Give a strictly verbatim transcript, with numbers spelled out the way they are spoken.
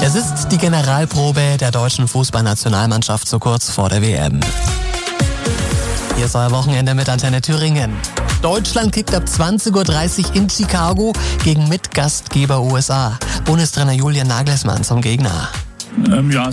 Es ist die Generalprobe der deutschen Fußballnationalmannschaft so kurz vor der W M. Hier ist euer Wochenende mit Antenne Thüringen. Deutschland kickt ab zwanzig Uhr dreißig in Chicago gegen Mitgastgeber U S A. Bundestrainer Julian Nagelsmann zum Gegner. Ähm, ja.